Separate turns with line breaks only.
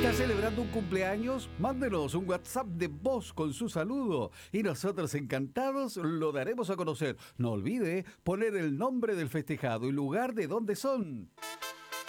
¿Está celebrando un cumpleaños? Mándenos un WhatsApp de voz con su saludo y nosotros encantados lo daremos a conocer. No olvide poner el nombre del festejado y lugar de donde son.